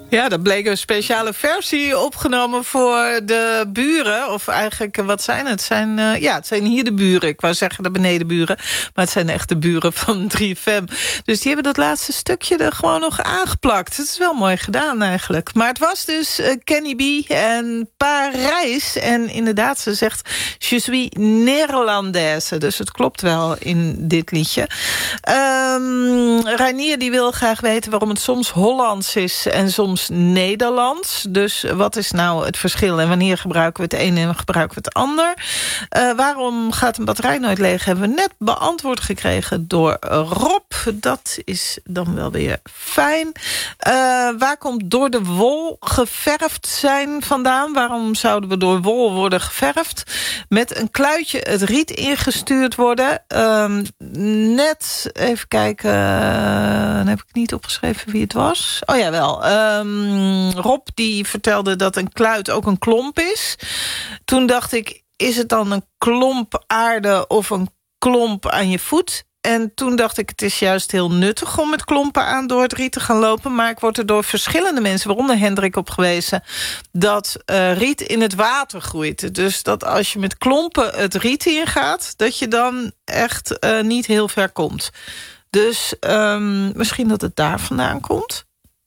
Ja, dat bleek een speciale versie opgenomen voor de buren. Of eigenlijk, wat zijn het? Het zijn hier de buren. Ik wou zeggen de benedenburen. Maar het zijn echt de buren van 3FM. Dus die hebben dat laatste stukje er gewoon nog aangeplakt. Het is wel mooi gedaan eigenlijk. Maar het was dus Kenny B en Parijs. En inderdaad, ze zegt je suis Nederlandaise. Dus het klopt wel in dit liedje. Reinier die wil graag weten waarom het soms Hollands is en soms Nederlands. Dus wat is nou het verschil en wanneer gebruiken we het een en gebruiken we het ander? Waarom gaat een batterij nooit leeg? Hebben we net beantwoord gekregen door Rob. Dat is dan wel weer fijn. Waar komt door de wol geverfd zijn vandaan? Waarom zouden we door wol worden geverfd? Met een kluitje het riet ingestuurd worden. Net, even kijken, dan heb ik niet opgeschreven wie het was. Oh ja, wel. Rob die vertelde dat een kluit ook een klomp is. Toen dacht ik, is het dan een klomp aarde of een klomp aan je voet? En toen dacht ik, het is juist heel nuttig om met klompen aan door het riet te gaan lopen. Maar ik word er door verschillende mensen, waaronder Hendrik, op gewezen dat riet in het water groeit. Dus dat als je met klompen het riet ingaat, dat je dan echt niet heel ver komt. Dus misschien dat het daar vandaan komt.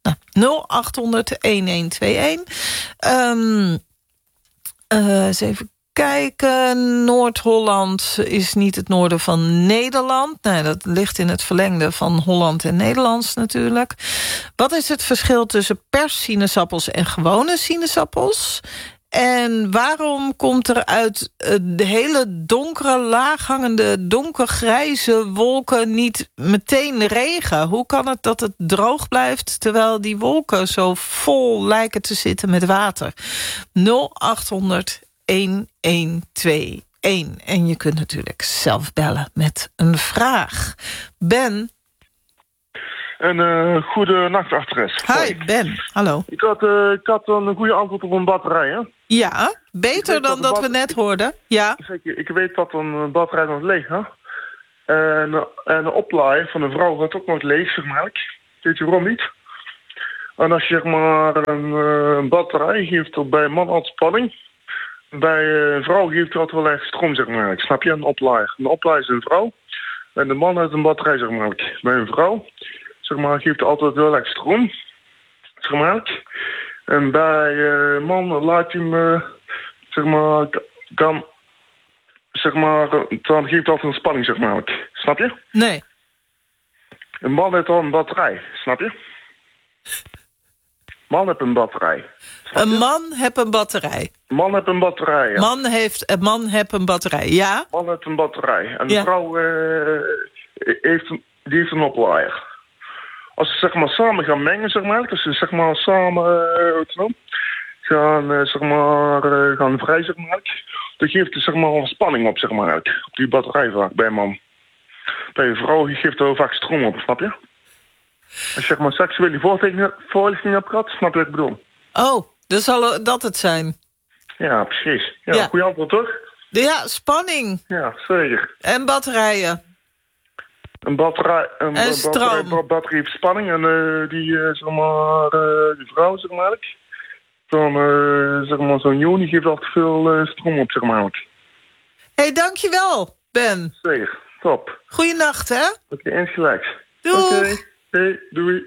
0800-1121. Eens even kijken. Noord-Holland is niet het noorden van Nederland. Nee, dat ligt in het verlengde van Holland en Nederlands natuurlijk. Wat is het verschil tussen perssinaasappels en gewone sinaasappels? En waarom komt er uit de hele donkere, laaghangende, donkergrijze wolken niet meteen regen? Hoe kan het dat het droog blijft terwijl die wolken zo vol lijken te zitten met water? 0800-1121. En je kunt natuurlijk zelf bellen met een vraag. Ben? Een goede nachtadres. Hi, Ben. Hallo. Ik had een goede antwoord op een batterij, hè? Ja, beter dan dat we net hoorden. Ja. Ik weet dat een batterij nog leeg, hè? En de oplaaier van een vrouw gaat ook nog leeg, zeg maar. Weet je waarom niet? En als je zeg maar een batterij geeft bij een man altijd spanning, bij een vrouw geeft hij altijd wel echt stroom, zeg maar. Snap je? Een oplaaier. Een oplaaier is een vrouw en de man heeft een batterij, zeg maar. Bij een vrouw, zeg maar, geeft hij altijd wel echt stroom, zeg maar. En bij man laat hij hem, zeg maar, dan geeft hij altijd een spanning, zeg maar. Snap je? Nee. Een man heeft al een batterij, snap je? Man heeft een batterij. Een man heeft een batterij. Man heeft een batterij, ja. Man heeft een batterij, ja. Man heeft een batterij. En de vrouw heeft een oplaaier. Als ze zeg maar samen gaan mengen, zeg maar, als ze zeg maar samen gaan vrij, zeg maar, dan geeft het zeg maar een spanning op, zeg maar, op die batterij vaak bij een man. Bij een vrouw geeft er vaak stroom op, snap je? Als je zeg maar seksuele voorlichting hebt gehad, snap je wat ik bedoel? Oh, dus zal dat het zijn? Ja, precies. Ja. Goeie antwoord, toch? Ja, spanning. Ja, zeker. En batterijen. Een batterij heeft spanning en die vrouw, zeg maar. Zo'n Joni geeft altijd veel stroom op, zeg maar. Hey, dankjewel, Ben. Zeker, top. Goeienacht, hè? Oké, insgelijks. Doei. Oké, hey, doei.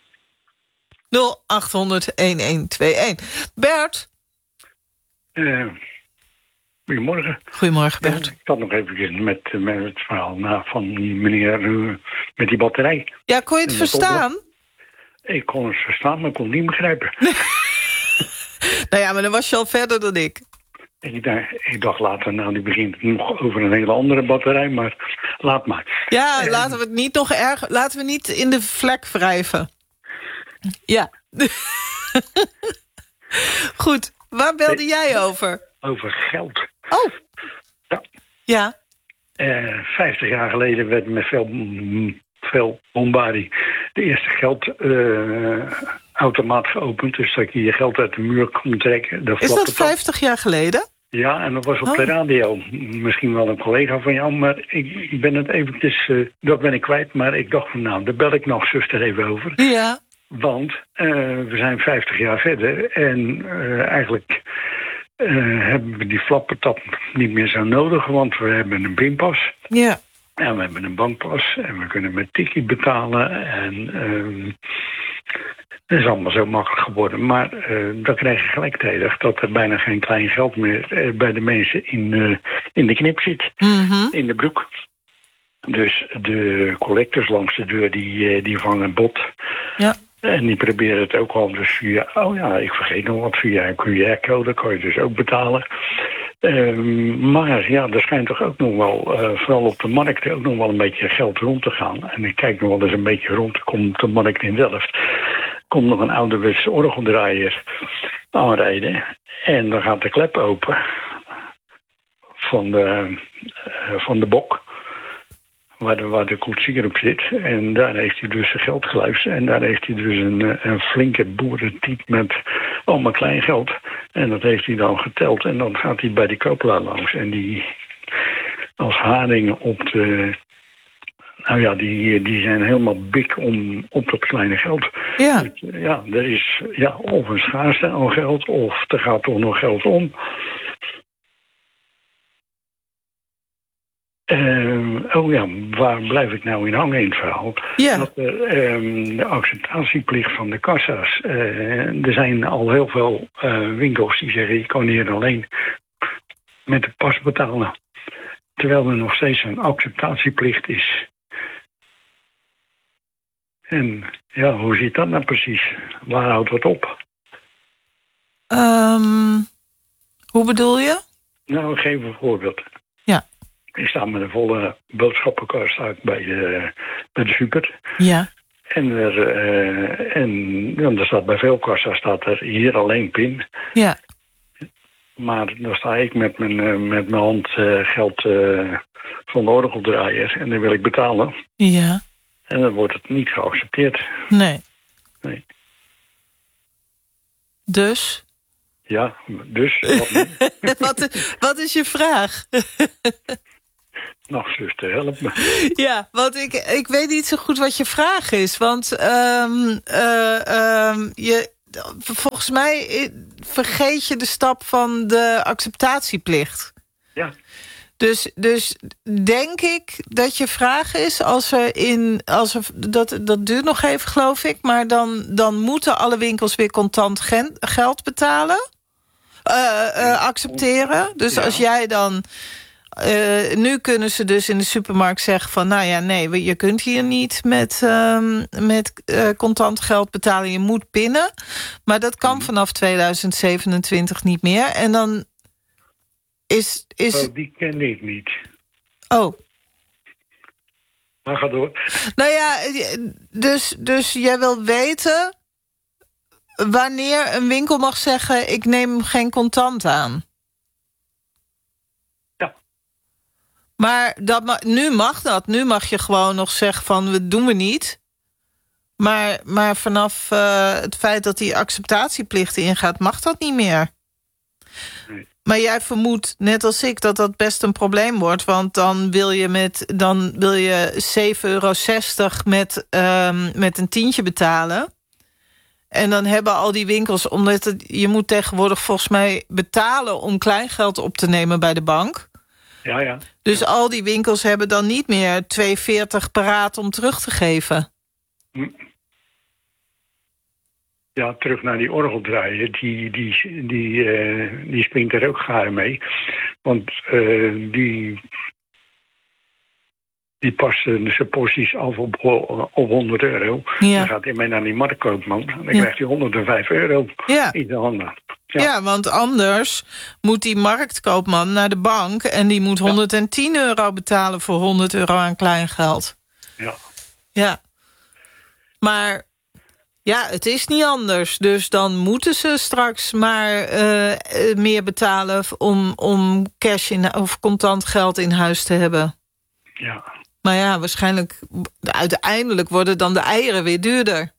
0800-1121. Bert? Goedemorgen. Goedemorgen, Bert. Ik had nog even met het verhaal van die meneer met die batterij. Ja, kon je het verstaan? Ik kon het verstaan, maar ik kon het niet begrijpen. Nou ja, maar dan was je al verder dan ik. Ik dacht later, nou, die begint nog over een hele andere batterij, maar laat maar. Ja, laten we het niet nog laten we niet in de vlek wrijven. Ja. Goed, waar belde jij over? Over geld. Oh. Ja. 50 jaar geleden werd met veel bombardie de eerste geldautomaat geopend. Dus dat je geld uit de muur kon trekken. Is dat 50 jaar geleden? Ja, en dat was op de radio. Misschien wel een collega van jou, maar ik ben het eventjes... dat ben ik kwijt, maar ik dacht van nou, daar bel ik nog zuster even over. Ja. Want we zijn 50 jaar verder en eigenlijk hebben we die flappetap niet meer zo nodig, want we hebben een pinpas. Ja. En we hebben een bankpas en we kunnen met Tiki betalen. En dat is allemaal zo makkelijk geworden. Maar dan krijg je gelijktijdig dat er bijna geen klein geld meer bij de mensen in de knip zit. Mhm. In de broek. Dus de collectors langs de deur die vangen bot. Ja. En die proberen het ook al dus via... Oh ja, ik vergeet nog wat. Via een QR-code kan je dus ook betalen. Maar ja, er schijnt toch ook nog wel, vooral op de markt, ook nog wel een beetje geld rond te gaan. En ik kijk nog wel eens een beetje rond, komt op de markt in Delft. Komt nog een ouderwetse orgeldraaier aanrijden. En dan gaat de klep open van de bok. Waar de koetsier op zit. En daar heeft hij dus zijn geldgluis. En daar heeft hij dus een flinke boerentiet met allemaal klein geld. En dat heeft hij dan geteld. En dan gaat hij bij die koopelaar langs. En die als haringen op de... Nou ja, die zijn helemaal bik op dat kleine geld. Ja. Ja, er is of een schaarste aan geld, of er gaat toch nog geld om. Oh ja, waar blijf ik nou in hangen in het verhaal? Ja. Dat de acceptatieplicht van de kassa's. Er zijn al heel veel winkels die zeggen, je kan hier alleen met de pas betalen. Terwijl er nog steeds een acceptatieplicht is. En ja, hoe zit dat nou precies? Waar houdt dat op? Hoe bedoel je? Nou, ik geef een voorbeeld. Ja. Ik sta met een volle boodschappenkast bij de super. Ja. En er staat bij veel kassa's staat er hier alleen pin. Ja. Maar dan sta ik met mijn hand geld van de orgeldraaier en dan wil ik betalen. Ja. En dan wordt het niet geaccepteerd. Nee. Nee. Dus? Ja, dus. Wat is je vraag? Nou, zuster, help me. Ja, want ik weet niet zo goed wat je vraag is. Want volgens mij vergeet je de stap van de acceptatieplicht. Ja. Dus denk ik dat je vraag is, dat duurt nog even, geloof ik, maar dan moeten alle winkels weer contant geld betalen, accepteren. Dus ja. Als jij dan... nu kunnen ze dus in de supermarkt zeggen van... nou ja, nee, je kunt hier niet met contant geld betalen. Je moet pinnen. Maar dat kan vanaf 2027 niet meer. En dan is... Oh, die kende ik niet. Oh. Maar ga door. Nou ja, dus jij wil weten... wanneer een winkel mag zeggen... ik neem geen contant aan. Maar nu mag dat. Nu mag je gewoon nog zeggen van, we doen we niet. Maar vanaf het feit dat die acceptatieplicht ingaat, mag dat niet meer. Nee. Maar jij vermoedt, net als ik, dat dat best een probleem wordt. Want dan wil je €7,60 met een tientje betalen. En dan hebben al die winkels... omdat je moet tegenwoordig volgens mij betalen om kleingeld op te nemen bij de bank... Ja. Dus al die winkels hebben dan niet meer €2,40 paraat om terug te geven. Ja, terug naar die orgeldraaier. Die springt er ook gaar mee. Want die past zijn porties af op €100. Ja. Dan gaat hij mee naar die marktkoopman. Dan krijgt hij €105 in de handen. Ja, want anders moet die marktkoopman naar de bank... en die moet €110 betalen voor €100 aan kleingeld. Ja. Maar ja, het is niet anders. Dus dan moeten ze straks maar meer betalen... om cash of contant geld in huis te hebben. Ja. Maar ja, waarschijnlijk... uiteindelijk worden dan de eieren weer duurder.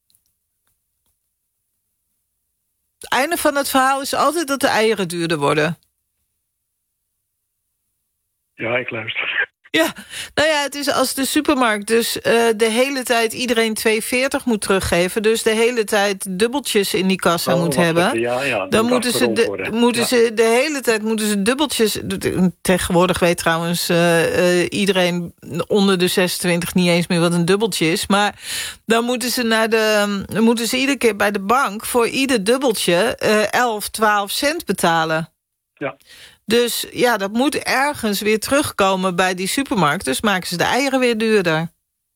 Het einde van het verhaal is altijd dat de eieren duurder worden. Ja, ik luister. Ja, nou ja, het is als de supermarkt dus de hele tijd iedereen 2,40 moet teruggeven, dus de hele tijd dubbeltjes in die kassa moet hebben. Dan moeten ze de hele tijd dubbeltjes. Tegenwoordig weet trouwens iedereen onder de 26 niet eens meer wat een dubbeltje is. Maar dan moeten ze iedere keer bij de bank voor ieder dubbeltje 11, 12 cent betalen. Ja. Dus ja, dat moet ergens weer terugkomen bij die supermarkt. Dus maken ze de eieren weer duurder.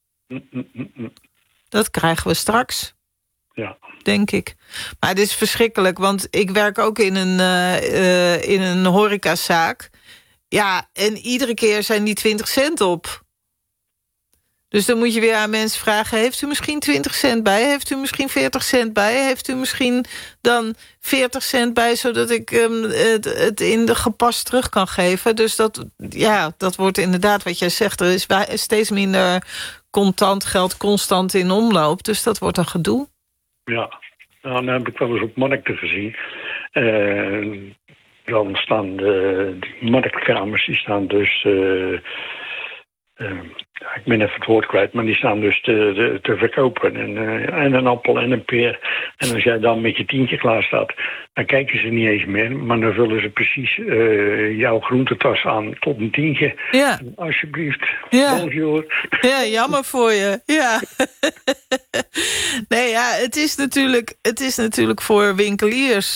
Dat krijgen we straks. Ja. Denk ik. Maar het is verschrikkelijk, want ik werk ook in een horecazaak. Ja, en iedere keer zijn die 20 cent op. Dus dan moet je weer aan mensen vragen, heeft u misschien 20 cent bij? Heeft u misschien 40 cent bij? Heeft u misschien dan 40 cent bij, zodat ik het in de gepast terug kan geven? Dus dat wordt inderdaad wat jij zegt. Er is steeds minder contant geld constant in omloop. Dus dat wordt een gedoe. Ja, nou, dan heb ik wel eens op markten gezien. Dan staan de marktkamers, die staan dus... ik ben even het woord kwijt, maar die staan dus te verkopen. En een appel en een peer. En als jij dan met je tientje klaar staat, dan kijken ze niet eens meer. Maar dan vullen ze precies jouw groentetas aan tot een tientje. Ja. Alsjeblieft. Ja. Bonjour. Ja, jammer voor je. Ja. Nee, ja, het is natuurlijk voor winkeliers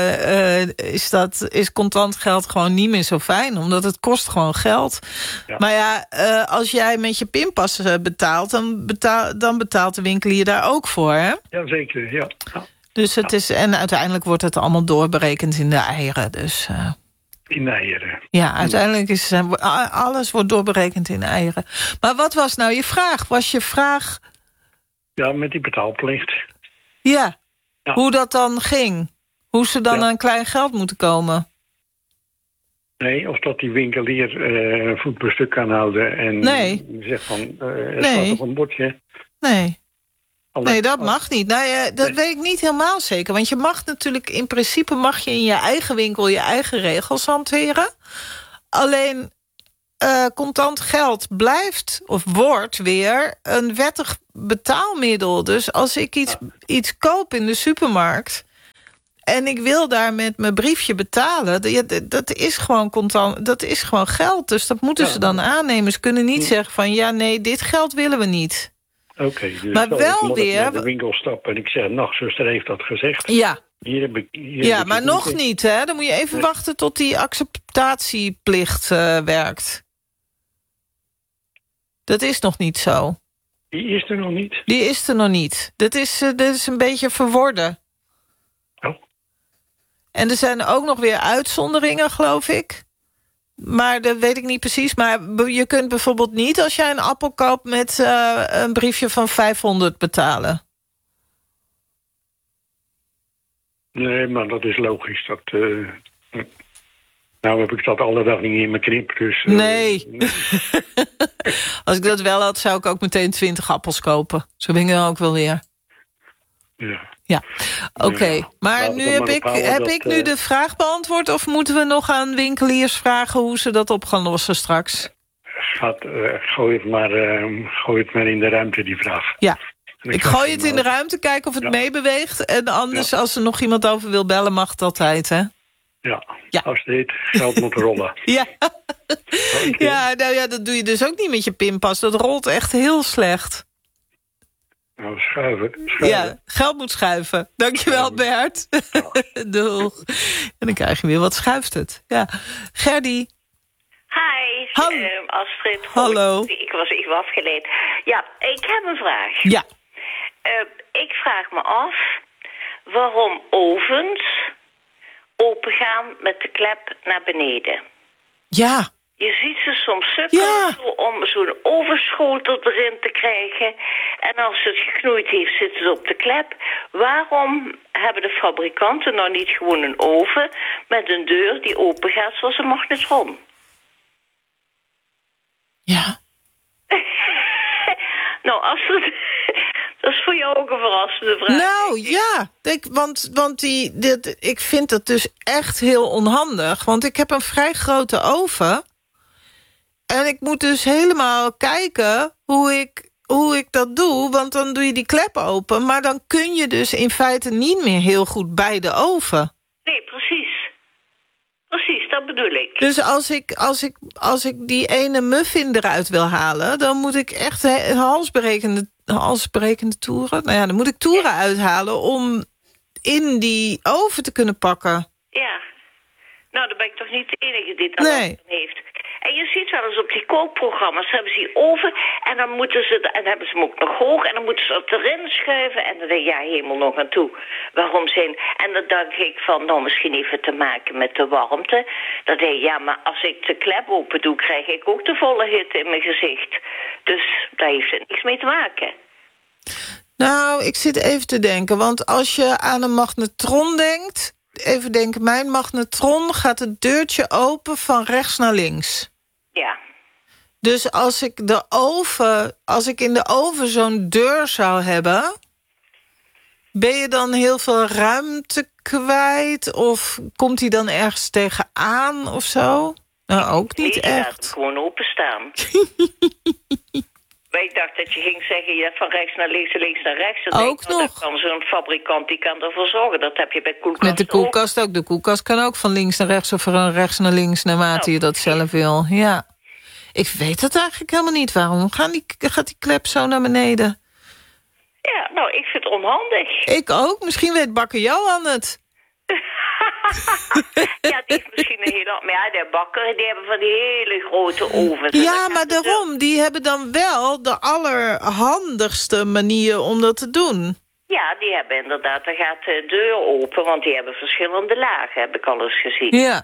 is contant geld gewoon niet meer zo fijn, omdat het kost gewoon geld. Ja. Maar ja, als jij met je pinpas betaalt, dan betaalt de winkelier daar ook voor, hè? Ja, zeker, ja. Dus het is, en uiteindelijk wordt het allemaal doorberekend in de eieren, dus... In de eieren. Ja, uiteindelijk is alles wordt doorberekend in de eieren. Maar wat was nou je vraag? Was je vraag... Ja, met die betaalplicht. Ja, hoe dat dan ging? Hoe ze dan aan klein geld moeten komen? Nee, of dat die winkelier voet per stuk kan houden en zegt van, er staat op een bordje. Nee, dat mag niet. Nou, dat weet ik niet helemaal zeker. Want je mag natuurlijk, in principe mag je in je eigen winkel je eigen regels hanteren. Alleen contant geld blijft of wordt weer een wettig betaalmiddel. Dus als ik iets koop in de supermarkt en ik wil daar met mijn briefje betalen, dat is gewoon contant, dat is gewoon geld. Dus dat moeten ze dan aannemen. Ze kunnen niet zeggen van, ja, nee, dit geld willen we niet. Oké, dus maar wel weer naar de winkel stappen en ik zeg, nachtzuster heeft dat gezegd. Ja. Hier maar nog niet, hè? Dan moet je even wachten tot die acceptatieplicht werkt. Dat is nog niet zo. Die is er nog niet? Die is er nog niet. Dat is een beetje verworden. Oh. En er zijn ook nog weer uitzonderingen, geloof ik. Maar dat weet ik niet precies. Maar je kunt bijvoorbeeld niet, als jij een appel koopt, met een briefje van 500 betalen. Nee, maar dat is logisch. Nou heb ik dat alle dag niet in mijn knip. Dus, nee. Als ik dat wel had, zou ik ook meteen 20 appels kopen. Zo ben ik dan ook wel weer. Ja. Oké. Maar nu heb ik nu de vraag beantwoord, of moeten we nog aan winkeliers vragen hoe ze dat op gaan lossen straks? Gooi het maar in de ruimte, die vraag. Ja. Ik gooi het in de ruimte, kijken of het meebeweegt. En anders, als er nog iemand over wil bellen, mag het altijd, hè? Ja. Als dit geld moet rollen. Ja. Okay. Ja, nou ja, dat doe je dus ook niet met je pinpas. Dat rolt echt heel slecht. Nou, schuiven. Ja, geld moet schuiven. Dankjewel, Bert. Doeg. En dan krijg je weer, wat schuift het? Ja. Gerdy. Hi, Astrid. Hallo. Ik was even afgeleid. Ja, ik heb een vraag. Ja. Ik vraag me af waarom ovens opengaan met de klep naar beneden. Ja. Je ziet ze soms sukkelen om zo'n ovenschotel erin te krijgen. En als het geknoeid heeft, zit het op de klep. Waarom hebben de fabrikanten nou niet gewoon een oven met een deur die open gaat zoals een magnetron? Ja. Nou, Astrid, dat is voor jou ook een verrassende vraag. Nou, ja. Want ik vind dat dus echt heel onhandig. Want ik heb een vrij grote oven. En ik moet dus helemaal kijken hoe ik dat doe. Want dan doe je die klep open. Maar dan kun je dus in feite niet meer heel goed bij de oven. Nee, precies. Precies, dat bedoel ik. Dus als ik die ene muffin eruit wil halen... dan moet ik echt halsbrekende toeren... Nou ja, dan moet ik toeren uithalen om in die oven te kunnen pakken. Ja. Nou, dan ben ik toch niet de enige die dat heeft. En je ziet wel eens op die kookprogramma's, hebben ze die oven... en dan moeten ze, en hebben ze hem ook nog hoog... en dan moeten ze het erin schuiven... en dan denk je, ja, helemaal nog aan toe. Waarom zijn... En dan denk ik van, nou, misschien even te maken met de warmte. Dan denk je, ja, maar als ik de klep open doe... krijg ik ook de volle hitte in mijn gezicht. Dus daar heeft het niks mee te maken. Nou, ik zit even te denken, want als je aan een magnetron denkt... Even denken, mijn magnetron gaat het deurtje open van rechts naar links. Ja. Dus als ik in de oven zo'n deur zou hebben... ben je dan heel veel ruimte kwijt? Of komt hij dan ergens tegenaan of zo? Nou, ook niet echt. Nee, laat het gewoon openstaan. Maar ik dacht dat je ging zeggen, je hebt van rechts naar links en links naar rechts. Dan ook nog. Dat kan zo'n fabrikant, die kan ervoor zorgen. Dat heb je bij koelkast met de koelkast ook. De koelkast kan ook van links naar rechts of van rechts naar links... naarmate je dat zelf wil. Ja. Ik weet het eigenlijk helemaal niet. Waarom gaat die klep zo naar beneden? Ja, nou, ik vind het onhandig. Ik ook. Misschien weet bakker Johan het. Ja, die heeft misschien een hele... Maar ja, de bakker, die hebben van die hele grote ovens. Ja, maar daarom. Die hebben dan wel de allerhandigste manier om dat te doen. Ja, die hebben inderdaad... Dan gaat de deur open, want die hebben verschillende lagen, heb ik al eens gezien. Ja.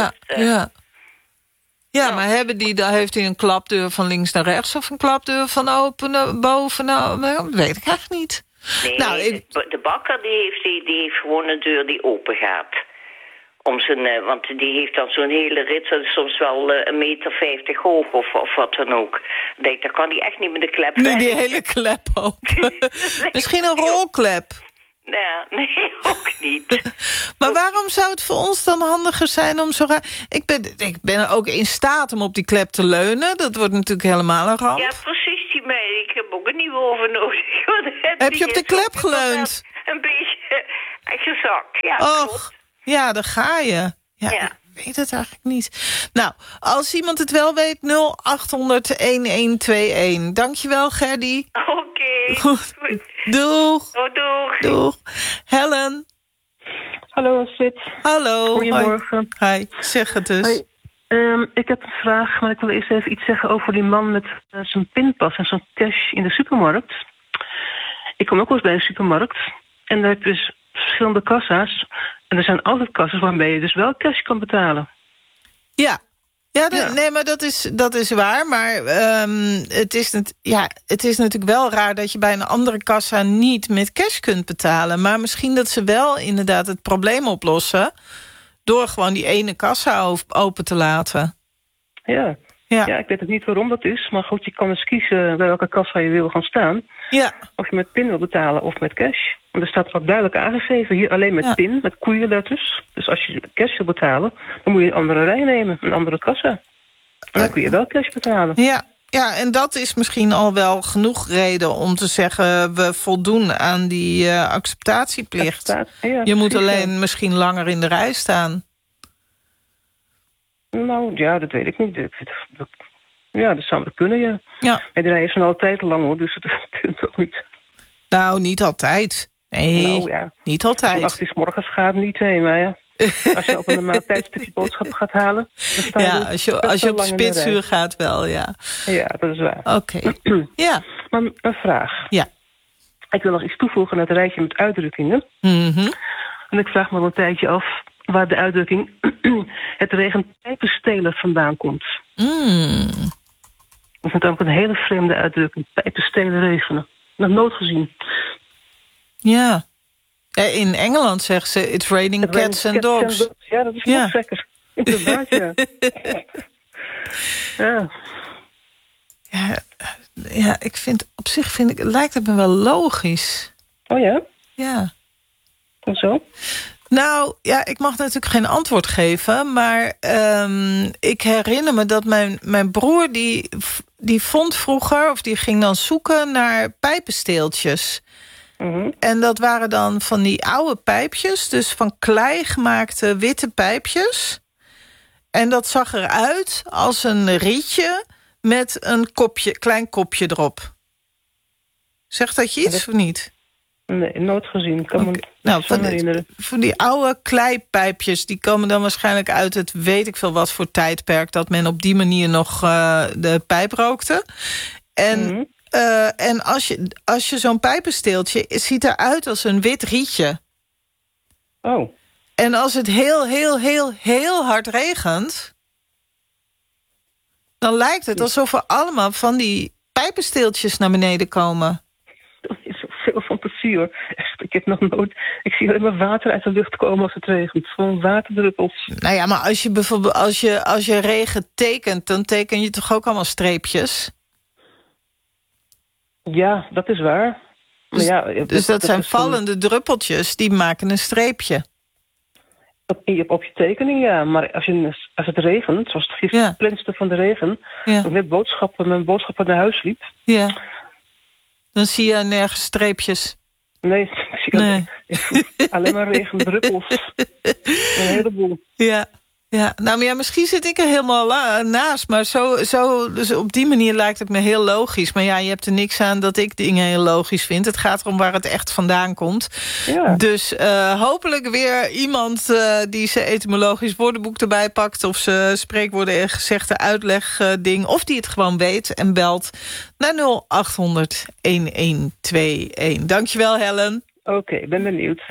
Ja, maar heeft hij een klapdeur van links naar rechts... of een klapdeur van open naar boven? Nou, dat weet ik eigenlijk niet. Nee, nou, de bakker die heeft gewoon een deur die open gaat. Want die heeft dan zo'n hele rit, dat is soms wel 1,50 meter hoog of wat dan ook. Ik denk, dan kan hij echt niet met de klep Nee, die hele klep open. Misschien een rolklep. Ja, nee, ook niet. Maar waarom zou het voor ons dan handiger zijn om zo... Ik ben ook in staat om op die klep te leunen. Dat wordt natuurlijk helemaal een ramp. Ja, precies. Ik heb ook een nieuwe oven nodig. Heb je op de klep geleund? Een beetje gezakt, ja. Och, ja, daar ga je. Ja, ik weet het eigenlijk niet. Nou, als iemand het wel weet, 0800-1121. Dankjewel, Gerdy. Oké. Goed. Doeg. Oh, doeg. Doeg. Helen. Hallo, Astrid. Hallo. Goedemorgen. Hi, zeg het dus. Hoi. Ik heb een vraag, maar ik wil eerst even iets zeggen over die man met zijn pinpas en zijn cash in de supermarkt. Ik kom ook wel eens bij een supermarkt en daar heb je dus verschillende kassa's. En er zijn altijd kassa's waarmee je dus wel cash kan betalen. Ja. Nee, maar dat is waar. Maar het is natuurlijk wel raar dat je bij een andere kassa niet met cash kunt betalen. Maar misschien dat ze wel inderdaad het probleem oplossen door gewoon die ene kassa open te laten. Ja, ik weet ook niet waarom dat is. Maar goed, je kan dus kiezen bij welke kassa je wil gaan staan. Ja. Of je met pin wil betalen of met cash. Want er staat ook duidelijk aangegeven, hier alleen met pin, met koeienletters. Dus als je cash wil betalen, dan moet je een andere rij nemen, een andere kassa. En dan kun je wel cash betalen. Ja, en dat is misschien al wel genoeg reden om te zeggen, we voldoen aan die acceptatieplicht. Je moet alleen misschien langer in de rij staan. Nou, ja, dat weet ik niet. Ja, dat zou wel kunnen, ja. En de rijen zijn altijd lang, hoor, dus dat kunt ook niet. Nou, niet altijd. Nee, niet altijd. Om 8 uur 's morgens gaat het niet heen, maar ja. Als je op een normaal tijdstukje boodschappen gaat halen... Dan sta je als je op spitsuur gaat wel, ja. Ja, dat is waar. Oké. Ja. Maar een vraag. Ja. Ik wil nog iets toevoegen aan het rijtje met uitdrukkingen. Mm-hmm. En ik vraag me al een tijdje af waar de uitdrukking... het regent pijpenstelen vandaan komt. Dat is ook een hele vreemde uitdrukking. Pijpenstelen regenen. Nog nooit gezien. Ja. In Engeland zeggen ze, it's raining cats and dogs. Ja, dat is nog lekker. Inderdaad, ja. Ja, op zich lijkt het me wel logisch. Oh ja? Ja. Hoezo? Nou, ja, ik mag natuurlijk geen antwoord geven, maar ik herinner me dat mijn broer die vond vroeger, of die ging dan zoeken naar pijpensteeltjes. Mm-hmm. En dat waren dan van die oude pijpjes, dus van klei gemaakte witte pijpjes. En dat zag eruit als een rietje met een klein kopje erop. Zegt dat je iets of niet? Nee, nooit gezien. Ik kan me nou, van die oude kleipijpjes, die komen dan waarschijnlijk uit het weet ik veel wat voor tijdperk, dat men op die manier nog de pijp rookte. En, en als je zo'n pijpensteeltje, het ziet eruit als een wit rietje. Oh. En als het heel hard regent, dan lijkt het alsof er allemaal van die pijpensteeltjes naar beneden komen. Dat is zoveel fantasie, hoor. Echt, ik heb nog nooit... Ik zie alleen maar water uit de lucht komen als het regent. Gewoon waterdruppels. Nou ja, maar als je bijvoorbeeld als je regen tekent, dan teken je toch ook allemaal streepjes? Ja, dat is waar. Dus, maar ja, dus dat zijn vallende druppeltjes, die maken een streepje. Op je tekening, ja. Maar als het regent, zoals het gisteren plenste van de regen... toen ik net mijn boodschappen naar huis liep... Ja. Dan zie je nergens streepjes. Nee, ik zie alleen maar regendruppels. Een heleboel. Ja. Ja, nou, maar ja, misschien zit ik er helemaal naast. Maar dus op die manier lijkt het me heel logisch. Maar ja, je hebt er niks aan dat ik dingen heel logisch vind. Het gaat erom waar het echt vandaan komt. Ja. Dus hopelijk weer iemand die zijn etymologisch woordenboek erbij pakt... of ze spreekwoorden en gezegde uitlegding... of die het gewoon weet en belt naar 0800-1121. Dankjewel, Helen. Oké, ik ben benieuwd.